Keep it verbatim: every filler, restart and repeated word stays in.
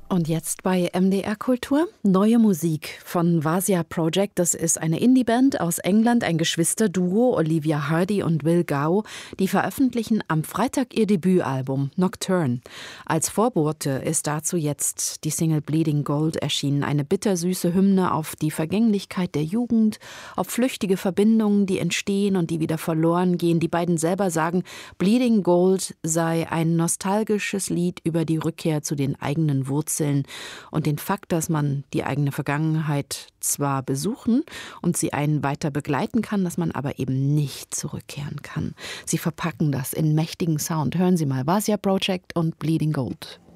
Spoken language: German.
Und jetzt bei M D R Kultur neue Musik von Vasia Project. Das ist eine Indie-Band aus England, ein Geschwisterduo, Olivia Hardy und Will Gow. Die veröffentlichen am Freitag ihr Debütalbum Nocturne. Als Vorbote ist dazu jetzt die Single Bleeding Gold erschienen. Eine bittersüße Hymne auf die Vergänglichkeit der Jugend, auf flüchtige Verbindungen, die entstehen und die wieder verloren gehen. Die beiden selber sagen, Bleeding Gold sei ein nostalgisches Lied über die Rückkehr zu den eigenen Wurzeln und den Fakt, dass man die eigene Vergangenheit zwar besuchen und sie einen weiter begleiten kann, dass man aber eben nicht zurückkehren kann. Sie verpacken das in mächtigen Sound. Hören Sie mal, Vasia Project und Bleeding Gold.